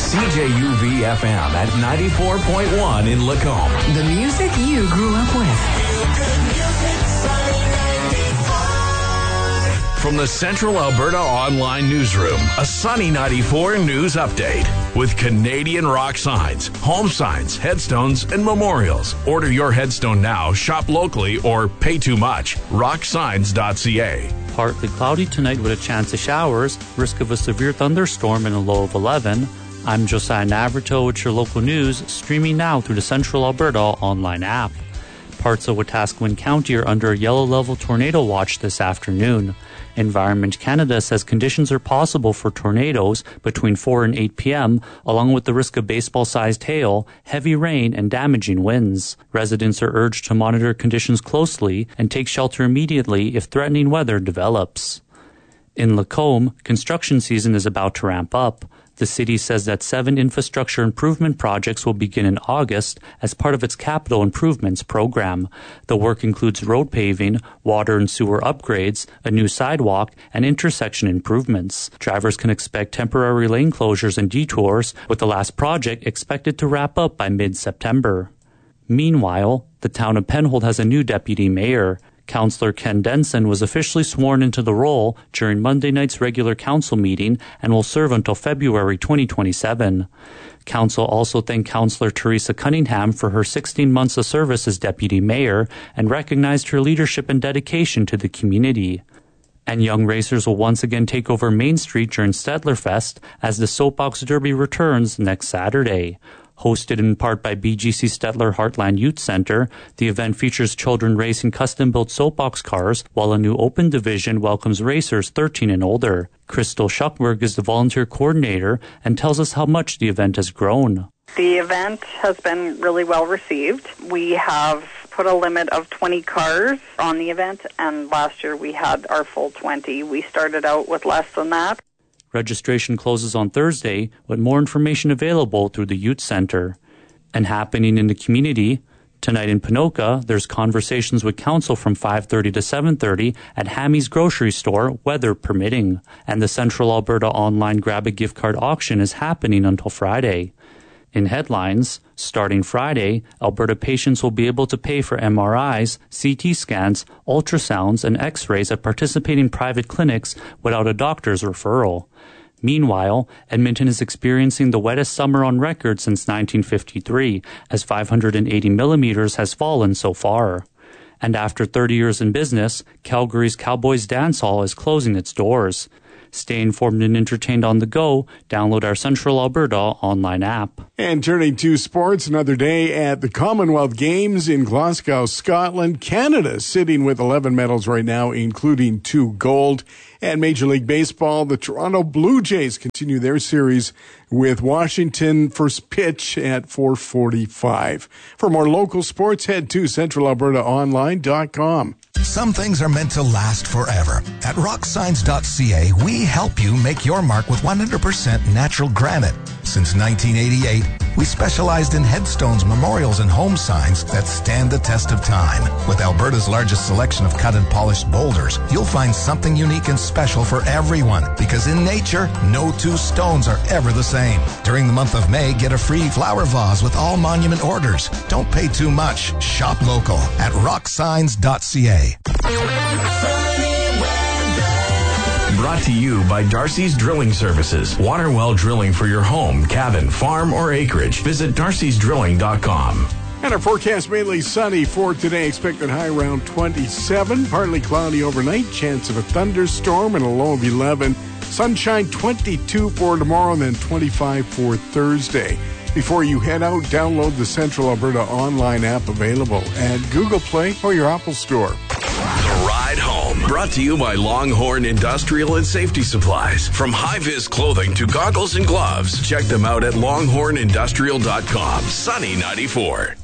CJUV-FM at 94.1 in Lacombe. The music you grew up with. From the Central Alberta Online Newsroom, a Sunny 94 news update with Canadian rock signs, home signs, headstones, and memorials. Order your headstone now, shop locally, or pay too much. Rocksigns.ca. Partly cloudy tonight with a chance of showers, risk of a severe thunderstorm and a low of 11. I'm Josiah Navarro with your local news, streaming now through the Central Alberta Online app. Parts of Wetaskiwin County are under a yellow-level tornado watch this afternoon. Environment Canada says conditions are possible for tornadoes between 4 and 8 p.m., along with the risk of baseball-sized hail, heavy rain, and damaging winds. Residents are urged to monitor conditions closely and take shelter immediately if threatening weather develops. In Lacombe, construction season is about to ramp up. The city says that 7 infrastructure improvement projects will begin in August as part of its capital improvements program. The work includes road paving, water and sewer upgrades, a new sidewalk, and intersection improvements. Drivers can expect temporary lane closures and detours, with the last project expected to wrap up by mid-September. Meanwhile, the town of Penhold has a new deputy mayor. Councillor Ken Denson was officially sworn into the role during Monday night's regular council meeting and will serve until February 2027. Council also thanked Councillor Teresa Cunningham for her 16 months of service as deputy mayor and recognized her leadership and dedication to the community. And young racers will once again take over Main Street during Stettlerfest as the Soapbox Derby returns next Saturday. Hosted in part by BGC Stettler Heartland Youth Center, the event features children racing custom-built soapbox cars, while a new open division welcomes racers 13 and older. Crystal Schuckberg is the volunteer coordinator and tells us how much the event has grown. The event has been really well received. We have put a limit of 20 cars on the event, and last year we had our full 20. We started out with less than that. Registration closes on Thursday, with more information available through the Youth Center. And happening in the community, tonight in Ponoka, there's conversations with council from 5:30 to 7:30 at Hammy's Grocery Store, weather permitting. And the Central Alberta Online Grab a Gift Card auction is happening until Friday. In headlines, starting Friday, Alberta patients will be able to pay for MRIs, CT scans, ultrasounds, and X-rays at participating private clinics without a doctor's referral. Meanwhile, Edmonton is experiencing the wettest summer on record since 1953, as 580 millimeters has fallen so far. And after 30 years in business, Calgary's Cowboys Dance Hall is closing its doors. Stay informed and entertained on the go. Download our Central Alberta online app. And turning to sports, another day at the Commonwealth Games in Glasgow, Scotland. Canada sitting with 11 medals right now, including 2 gold. And Major League Baseball, the Toronto Blue Jays continue their series with Washington. First pitch at 4:45. For more local sports, head to centralalbertaonline.com. Some things are meant to last forever. At rocksigns.ca, we help you make your mark with 100% natural granite. Since 1988, we specialized in headstones, memorials, and home signs that stand the test of time. With Alberta's largest selection of cut and polished boulders, you'll find something unique and special for everyone. Because in nature, no 2 stones are ever the same. During the month of May, get a free flower vase with all monument orders. Don't pay too much. Shop local at rocksigns.ca. Brought to you by Darcy's Drilling Services. Water well drilling for your home, cabin, farm, or acreage. Visit darcysdrilling.com. And our forecast mainly sunny for today. Expected high around 27. Partly cloudy overnight. Chance of a thunderstorm and a low of 11. Sunshine 22 for tomorrow and then 25 for Thursday. Before you head out, download the Central Alberta online app available at Google Play or your Apple Store. The Ride Home, brought to you by Longhorn Industrial and Safety Supplies. From high-vis clothing to goggles and gloves, check them out at longhornindustrial.com. Sunny 94.